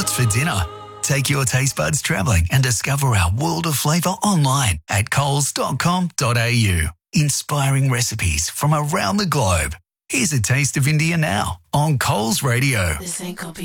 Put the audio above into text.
What's for dinner? Take your taste buds travelling and discover our world of flavour online at coles.com.au. Inspiring recipes from around the globe. Here's a taste of India now on Coles Radio. This ain't gonna be